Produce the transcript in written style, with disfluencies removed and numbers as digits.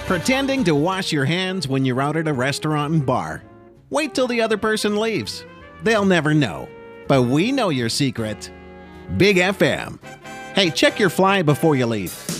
Pretending to wash your hands when you're out at a restaurant and bar. Wait till the other person leaves. They'll never know. But we know your secret. Big FM. Hey, check your fly before you leave.